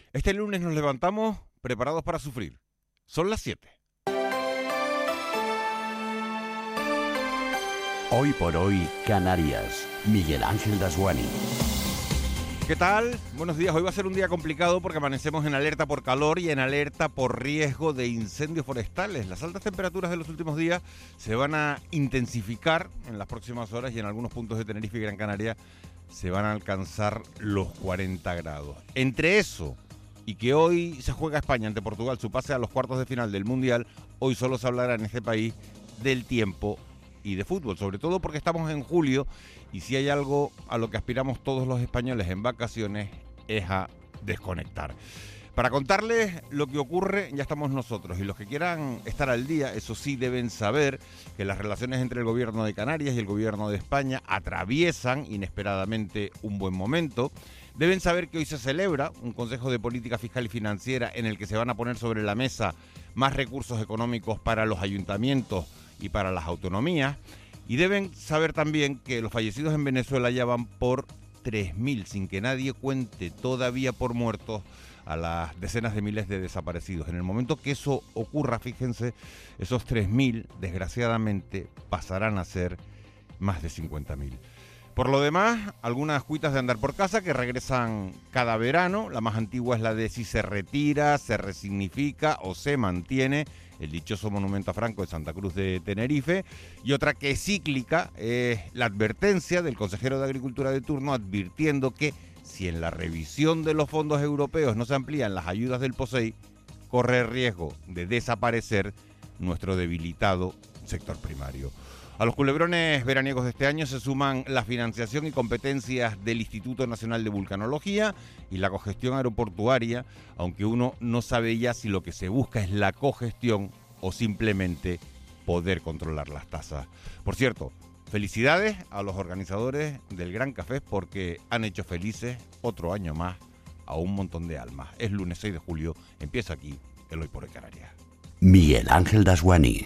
Este lunes nos levantamos preparados para sufrir. Son las 7. Hoy por hoy, Canarias. Miguel Ángel Dasguani. ¿Qué tal? Buenos días. Hoy va a ser un día complicado porque amanecemos en alerta por calor y en alerta por riesgo de incendios forestales. Las altas temperaturas de los últimos días se van a intensificar en las próximas horas y en algunos puntos de Tenerife y Gran Canaria se van a alcanzar los 40 grados. Entre eso y que hoy se juega España ante Portugal su pase a los cuartos de final del Mundial, hoy solo se hablará en este país del tiempo y de fútbol, sobre todo porque estamos en julio y si hay algo a lo que aspiramos todos los españoles en vacaciones es a desconectar. Para contarles lo que ocurre ya estamos nosotros y los que quieran estar al día, eso sí, deben saber que las relaciones entre el gobierno de Canarias y el gobierno de España atraviesan inesperadamente un buen momento. Deben saber que hoy se celebra un Consejo de Política Fiscal y Financiera en el que se van a poner sobre la mesa más recursos económicos para los ayuntamientos y para las autonomías. Y deben saber también que los fallecidos en Venezuela ya van por 3.000, sin que nadie cuente todavía por muertos a las decenas de miles de desaparecidos. En el momento que eso ocurra, fíjense, esos 3.000, desgraciadamente, pasarán a ser más de 50.000. Por lo demás, algunas cuitas de andar por casa que regresan cada verano. La más antigua es la de si se retira, se resignifica o se mantiene el dichoso monumento a Franco de Santa Cruz de Tenerife, y otra que es cíclica es la advertencia del consejero de Agricultura de turno advirtiendo que si en la revisión de los fondos europeos no se amplían las ayudas del POSEI, corre el riesgo de desaparecer nuestro debilitado sector primario. A los culebrones veraniegos de este año se suman la financiación y competencias del Instituto Nacional de Vulcanología y la cogestión aeroportuaria, aunque uno no sabe ya si lo que se busca es la cogestión o simplemente poder controlar las tasas. Por cierto, felicidades a los organizadores del Gran Café porque han hecho felices otro año más a un montón de almas. Es lunes 6 de julio, empieza aquí el Hoy por Hoy Canarias. Miguel Ángel Dasguani.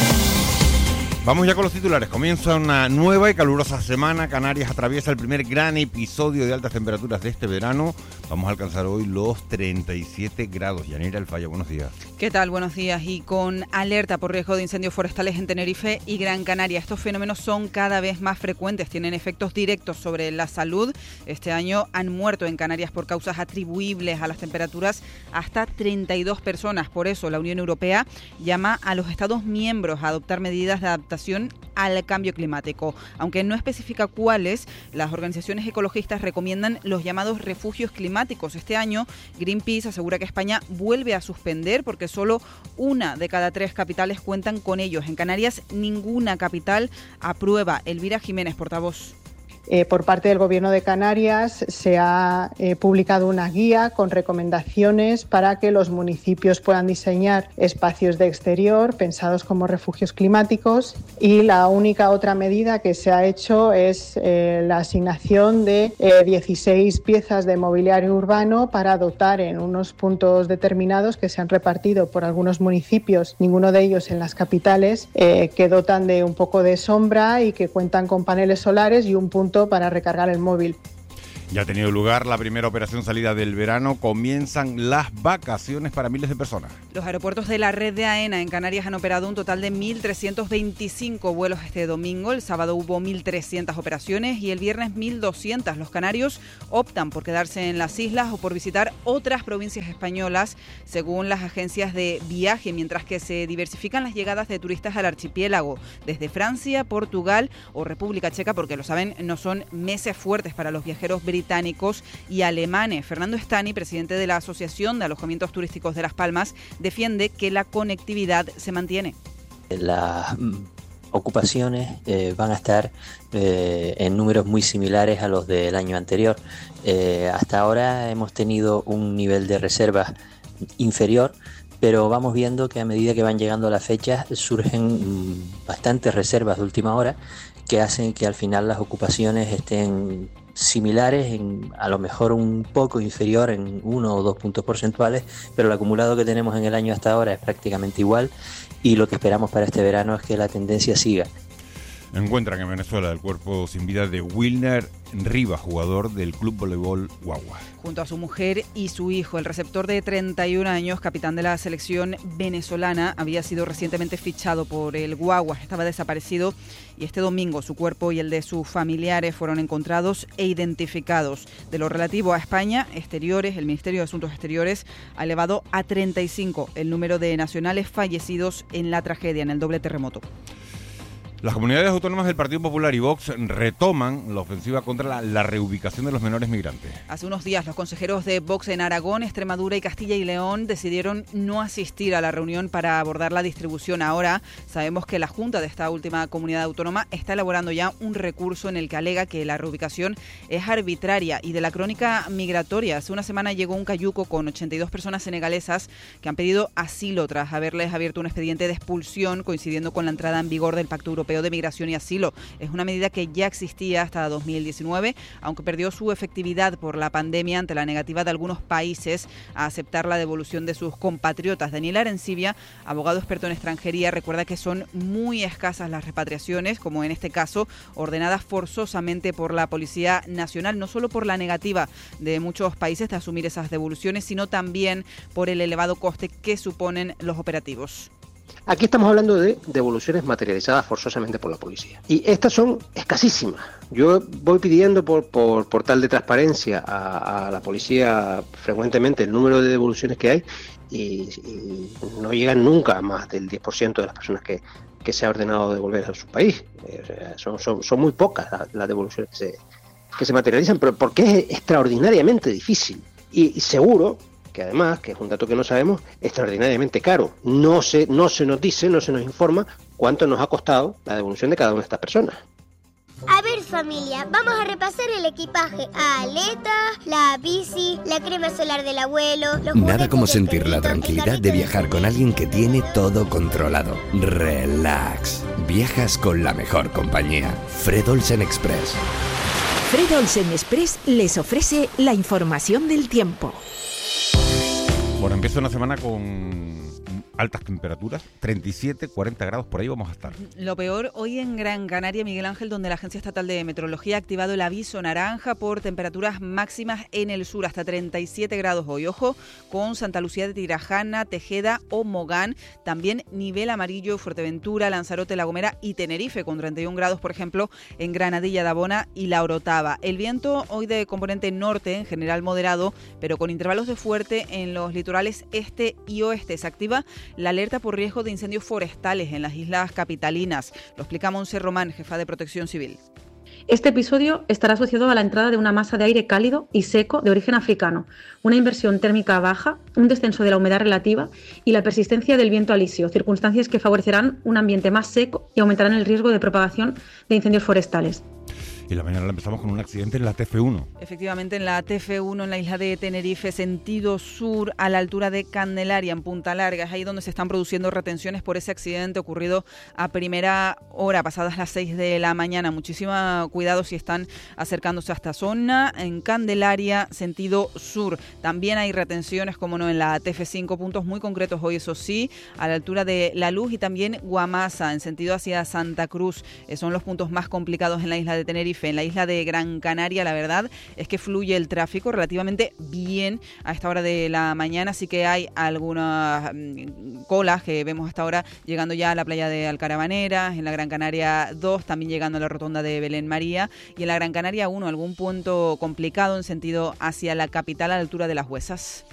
Vamos ya con los titulares. Comienza una nueva y calurosa semana. Canarias atraviesa el primer gran episodio de altas temperaturas de este verano. Vamos a alcanzar hoy los 37 grados. Yanira El Falla, buenos días. ¿Qué tal? Buenos días. Y con alerta por riesgo de incendios forestales en Tenerife y Gran Canaria. Estos fenómenos son cada vez más frecuentes, tienen efectos directos sobre la salud. Este año han muerto en Canarias por causas atribuibles a las temperaturas hasta 32 personas. Por eso la Unión Europea llama a los Estados miembros a adoptar medidas de adaptación al cambio climático. Aunque no especifica cuáles, las organizaciones ecologistas recomiendan los llamados refugios climáticos. Este año, Greenpeace asegura que España vuelve a suspender porque solo 1 de cada 3 capitales cuentan con ellos. En Canarias, ninguna capital aprueba. Elvira Jiménez, portavoz. Por parte del Gobierno de Canarias se ha publicado una guía con recomendaciones para que los municipios puedan diseñar espacios de exterior pensados como refugios climáticos, y la única otra medida que se ha hecho es la asignación de 16 piezas de mobiliario urbano para dotar en unos puntos determinados que se han repartido por algunos municipios, ninguno de ellos en las capitales, que dotan de un poco de sombra y que cuentan con paneles solares y un punto para recargar el móvil. Ya ha tenido lugar la primera operación salida del verano. Comienzan las vacaciones para miles de personas. Los aeropuertos de la red de AENA en Canarias han operado un total de 1.325 vuelos este domingo. El sábado hubo 1.300 operaciones y el viernes 1.200. Los canarios optan por quedarse en las islas o por visitar otras provincias españolas, según las agencias de viaje, mientras que se diversifican las llegadas de turistas al archipiélago, desde Francia, Portugal o República Checa, porque lo saben, no son meses fuertes para los viajeros británicos y alemanes. Fernando Estani, presidente de la Asociación de Alojamientos Turísticos de Las Palmas, defiende que la conectividad se mantiene. Las ocupaciones van a estar en números muy similares a los del año anterior. Hasta ahora hemos tenido un nivel de reservas inferior, pero vamos viendo que a medida que van llegando las fechas surgen bastantes reservas de última hora que hacen que al final las ocupaciones estén similares, a lo mejor un poco inferior en 1 o 2 puntos porcentuales, pero el acumulado que tenemos en el año hasta ahora es prácticamente igual y lo que esperamos para este verano es que la tendencia siga. Encuentran en Venezuela el cuerpo sin vida de Wilner Rivas, jugador del Club Voleibol Guagua. Junto a su mujer y su hijo, el receptor de 31 años, capitán de la selección venezolana, había sido recientemente fichado por el Guagua. Estaba desaparecido y este domingo su cuerpo y el de sus familiares fueron encontrados e identificados. De lo relativo a España, Exteriores, el Ministerio de Asuntos Exteriores ha elevado a 35 el número de nacionales fallecidos en la tragedia, en el doble terremoto. Las comunidades autónomas del Partido Popular y Vox retoman la ofensiva contra la reubicación de los menores migrantes. Hace unos días los consejeros de Vox en Aragón, Extremadura y Castilla y León decidieron no asistir a la reunión para abordar la distribución. Ahora sabemos que la Junta de esta última comunidad autónoma está elaborando ya un recurso en el que alega que la reubicación es arbitraria. Y de la crónica migratoria, hace una semana llegó un cayuco con 82 personas senegalesas que han pedido asilo tras haberles abierto un expediente de expulsión coincidiendo con la entrada en vigor del Pacto Europeo de Migración y Asilo. Es una medida que ya existía hasta 2019, aunque perdió su efectividad por la pandemia ante la negativa de algunos países a aceptar la devolución de sus compatriotas. Daniel Arencibia, abogado experto en extranjería, recuerda que son muy escasas las repatriaciones, como en este caso, ordenadas forzosamente por la Policía Nacional, no solo por la negativa de muchos países de asumir esas devoluciones, sino también por el elevado coste que suponen los operativos. Aquí estamos hablando de devoluciones materializadas forzosamente por la policía. Y estas son escasísimas. Yo voy pidiendo por tal de transparencia a la policía frecuentemente el número de devoluciones que hay y no llegan nunca a más del 10% de las personas que se ha ordenado devolver a su país. Son muy pocas las devoluciones que se materializan, pero porque es extraordinariamente difícil. Y seguro que además, que es un dato que no sabemos, extraordinariamente caro. No se nos dice, no se nos informa cuánto nos ha costado la devolución de cada una de estas personas. A ver, familia, vamos a repasar el equipaje. Aletas, la bici, la crema solar del abuelo... Nada como sentir la tranquilidad de viajar con alguien que tiene todo controlado. Relax. Viajas con la mejor compañía. Fred Olsen Express. Fred Olsen Express les ofrece la información del tiempo. Bueno, empieza una semana con altas temperaturas, 37, 40 grados, por ahí vamos a estar. Lo peor hoy en Gran Canaria, Miguel Ángel, donde la Agencia Estatal de Meteorología ha activado el aviso naranja por temperaturas máximas en el sur, hasta 37 grados hoy. Ojo con Santa Lucía de Tirajana, Tejeda o Mogán, también nivel amarillo Fuerteventura, Lanzarote, La Gomera y Tenerife, con 31 grados, por ejemplo, en Granadilla, Dabona y La Orotava. El viento hoy de componente norte, en general moderado, pero con intervalos de fuerte en los litorales este y oeste. Se activa la alerta por riesgo de incendios forestales en las islas capitalinas. Lo explica Montse Román, jefa de Protección Civil. Este episodio estará asociado a la entrada de una masa de aire cálido y seco de origen africano, una inversión térmica baja, un descenso de la humedad relativa y la persistencia del viento alisio, circunstancias que favorecerán un ambiente más seco y aumentarán el riesgo de propagación de incendios forestales. Y la mañana la empezamos con un accidente en la TF1. Efectivamente, en la TF1, en la isla de Tenerife, sentido sur, a la altura de Candelaria, en Punta Larga. Es ahí donde se están produciendo retenciones por ese accidente ocurrido a primera hora, pasadas las 6 de la mañana. Muchísimo cuidado si están acercándose a esta zona. En Candelaria, sentido sur. También hay retenciones, como no, en la TF5, puntos muy concretos hoy, eso sí, a la altura de La Luz y también Guamasa, en sentido hacia Santa Cruz. Son los puntos más complicados en la isla de Tenerife. En la isla de Gran Canaria, la verdad es que fluye el tráfico relativamente bien a esta hora de la mañana, así que hay algunas colas que vemos hasta ahora llegando ya a la playa de Alcarabanera, en la Gran Canaria 2, también llegando a la rotonda de Belén María, y en la Gran Canaria 1, algún punto complicado en sentido hacia la capital a la altura de Las Huesas.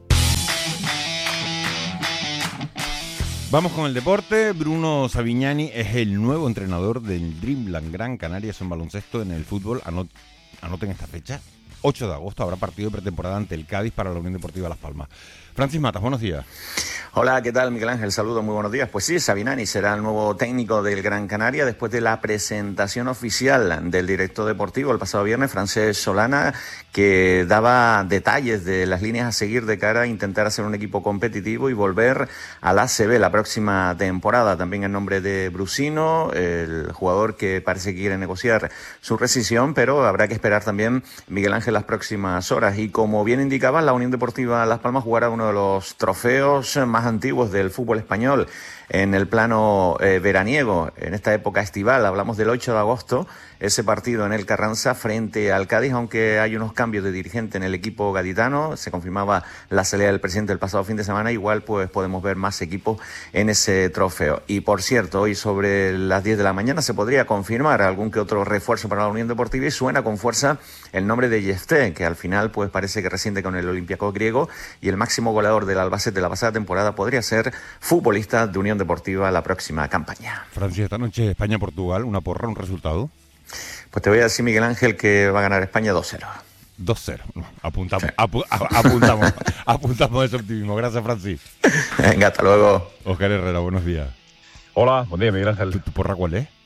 Vamos con el deporte. Bruno Savignani es el nuevo entrenador del Dreamland Gran Canaria en baloncesto. En el fútbol. Anoten esta fecha. 8 de agosto habrá partido de pretemporada ante el Cádiz para la Unión Deportiva Las Palmas. Francis Matas, buenos días. Hola, ¿qué tal, Miguel Ángel? Saludos, muy buenos días. Pues sí, Savignani será el nuevo técnico del Gran Canaria después de la presentación oficial del director deportivo el pasado viernes, Francesc Solana, que daba detalles de las líneas a seguir de cara a intentar hacer un equipo competitivo y volver al ACB la próxima temporada. También en nombre de Brusino, el jugador que parece que quiere negociar su rescisión, pero habrá que esperar también, Miguel Ángel, Ángel, las próximas horas. Y como bien indicaba, la Unión Deportiva Las Palmas jugará uno de los trofeos más antiguos del fútbol español en el plano veraniego, en esta época estival. Hablamos del 8 de agosto, ese partido en el Carranza frente al Cádiz, aunque hay unos cambios de dirigente en el equipo gaditano. Se confirmaba la salida del presidente el pasado fin de semana, igual pues podemos ver más equipos en ese trofeo. Y por cierto, hoy sobre las 10 de la mañana se podría confirmar algún que otro refuerzo para la Unión Deportiva y suena con fuerza el nombre de Yefté, que al final pues parece que resiente con el Olympiacos griego, y el máximo goleador del Albacete de la pasada temporada podría ser futbolista de Unión Deportiva la próxima campaña. Francis, esta noche España-Portugal, una porra, un resultado. Pues te voy a decir, Miguel Ángel, que va a ganar España 2-0. 2-0. Apuntamos, sí. apuntamos ese optimismo. Gracias, Francis. Venga, hasta luego. Óscar Herrera, buenos días. Hola, buen día, Miguel Ángel. ¿Tu porra cuál es?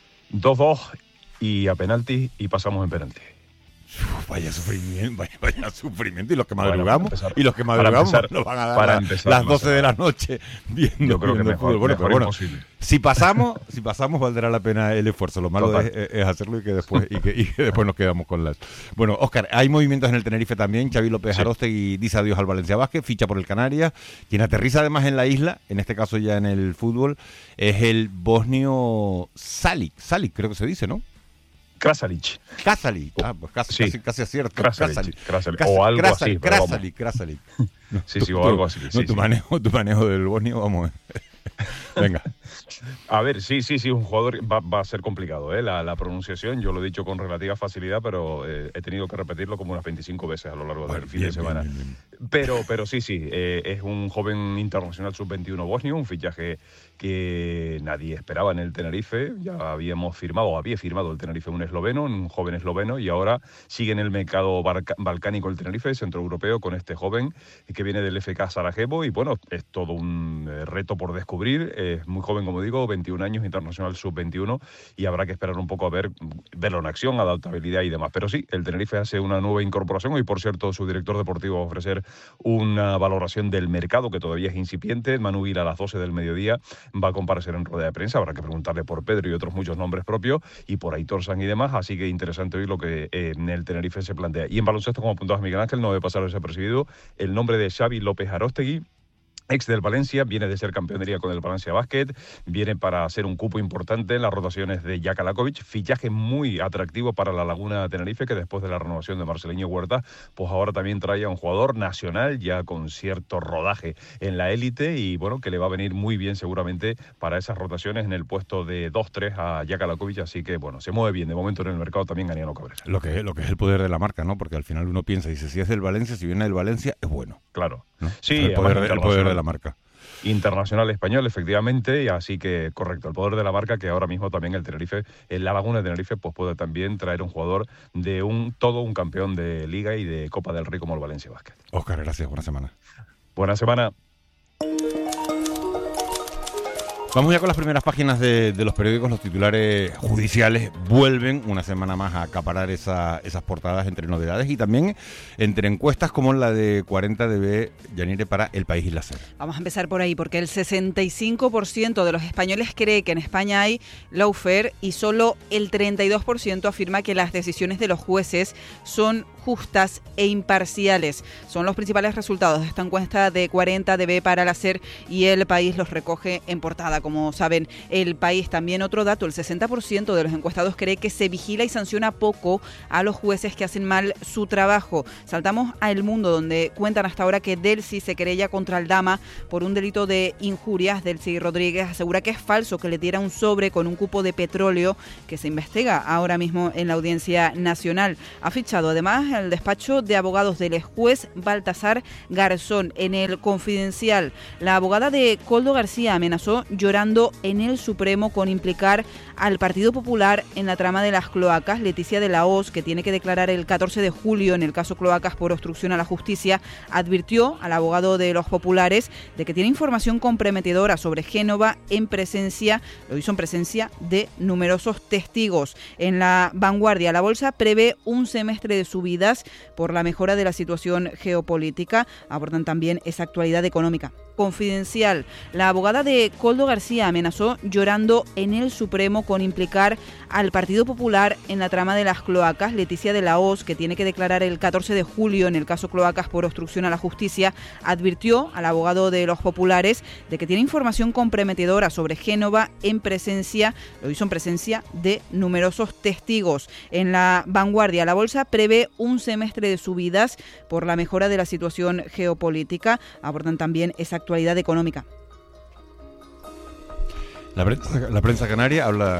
2-2 y a penalti y pasamos en penalti. Vaya sufrimiento. Y los que madrugamos, nos van a dar las 12 de la noche viendo el fútbol. Bueno, pero bueno, si pasamos valdrá la pena el esfuerzo. Lo malo es hacerlo y que después nos quedamos con las... Bueno, Óscar, hay movimientos en el Tenerife también. Xavi López Aróstegui dice adiós al Valencia Basket, ficha por el Canarias. Quien aterriza además en la isla, en este caso ya en el fútbol, es el bosnio Salic, creo que se dice, ¿no? Krasalic. Pues casi acierto. Krasalic. O algo así. Krasalic. Sí, o algo así. Tu manejo del bosnio, vamos. Venga. A ver, sí, un jugador va a ser complicado, la pronunciación. Yo lo he dicho con relativa facilidad, pero he tenido que repetirlo como unas 25 veces a lo largo del fin de semana. Bien. Pero sí, es un joven internacional sub-21 bosnio, un fichaje que nadie esperaba en el Tenerife. Ya había firmado el Tenerife un joven esloveno, y ahora sigue en el mercado balcánico el Tenerife, centroeuropeo, con este joven que viene del FK Sarajevo, y bueno, es todo un reto por descubrir. Es muy joven, como digo, 21 años, internacional sub-21, y habrá que esperar un poco a verlo en acción, adaptabilidad y demás. Pero sí, el Tenerife hace una nueva incorporación. Hoy, por cierto, su director deportivo va a ofrecer una valoración del mercado que todavía es incipiente. Manu Vila, a las 12 del mediodía, va a comparecer en rueda de prensa. Habrá que preguntarle por Pedro y otros muchos nombres propios, y por Aitor San y demás. Así que interesante oír lo que en el Tenerife se plantea. Y en baloncesto, como apuntabas, Miguel Ángel, no debe pasar desapercibido el nombre de Xavi López Aróstegui, ex del Valencia, viene de ser campeón de liga con el Valencia Basket, viene para hacer un cupo importante en las rotaciones de Jaka Lakovic, fichaje muy atractivo para la Laguna Tenerife, que después de la renovación de Marceliño Huerta, pues ahora también trae a un jugador nacional ya con cierto rodaje en la élite, y bueno, que le va a venir muy bien seguramente para esas rotaciones en el puesto de 2-3 a Jaka Lakovic. Así que bueno, se mueve bien de momento en el mercado también Aniano Cabrera. Lo que es el poder de la marca, ¿no? Porque al final uno piensa, dice, si es del Valencia, si viene del Valencia, es bueno. Claro. ¿No? Sí, el poder de la marca. Internacional español, efectivamente, y así que correcto, el poder de la marca, que ahora mismo también el Tenerife, en la Laguna de Tenerife, pues puede también traer un jugador de todo un campeón de Liga y de Copa del Rey como el Valencia Basket. Óscar, gracias, buena semana. Buena semana. Vamos ya con las primeras páginas de los periódicos. Los titulares judiciales vuelven una semana más a acaparar esas portadas entre novedades y también entre encuestas como la de 40dB, Yanire, para El País y la SER. Vamos a empezar por ahí, porque el 65% de los españoles cree que en España hay lawfare y solo el 32% afirma que las decisiones de los jueces son justas e imparciales. Son los principales resultados de esta encuesta de 40dB para la SER, y El País los recoge en portada. Como saben, El País, también otro dato, el 60% de los encuestados cree que se vigila y sanciona poco a los jueces que hacen mal su trabajo. Saltamos a El Mundo, donde cuentan hasta ahora que Delcy se querella contra Aldama por un delito de injurias. Delcy Rodríguez asegura que es falso que le diera un sobre con un cupo de petróleo, que se investiga ahora mismo en la Audiencia Nacional. Ha fichado además el despacho de abogados del juez Baltasar Garzón. En El Confidencial, la abogada de Koldo García amenazó llorando en el Supremo con implicar al Partido Popular en la trama de las cloacas. Leticia de la Hoz, que tiene que declarar el 14 de julio en el caso Cloacas por obstrucción a la justicia, advirtió al abogado de los populares de que tiene información comprometedora sobre Génova lo hizo en presencia de numerosos testigos. En La Vanguardia, la bolsa prevé un semestre de subidas por la mejora de la situación geopolítica. Abordan también esa actualidad económica. Confidencial. La abogada de Koldo García amenazó llorando en el Supremo con implicar al Partido Popular en la trama de las cloacas. Leticia de la Hoz, que tiene que declarar el 14 de julio en el caso Cloacas por obstrucción a la justicia, advirtió al abogado de los populares de que tiene información comprometedora sobre Génova lo hizo en presencia de numerosos testigos. En La Vanguardia, la bolsa prevé un semestre de subidas por la mejora de la situación geopolítica. Abordan también esa actualidad económica. La prensa canaria habla